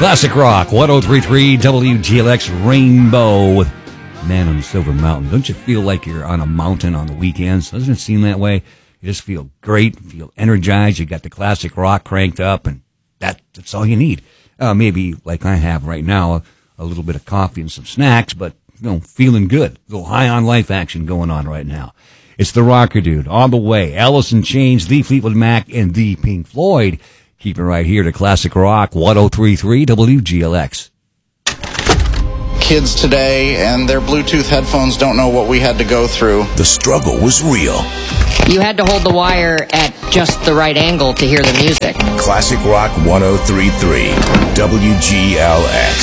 Classic Rock, 103.3 WGLX Rainbow with Man on the Silver Mountain. Don't you feel like you're on a mountain on the weekends? Doesn't it seem that way? You just feel great, feel energized. You got the classic rock cranked up, and that's all you need. Maybe like I have right now, a little bit of coffee and some snacks, but feeling good. A little high on life action going on right now. It's the Rocker Dude on the way. Alice in Chains, the Fleetwood Mac, and the Pink Floyd. Keep it right here to Classic Rock, 103.3 WGLX. Kids today and their Bluetooth headphones don't know what we had to go through. The struggle was real. You had to hold the wire at just the right angle to hear the music. Classic Rock 103.3 WGLX.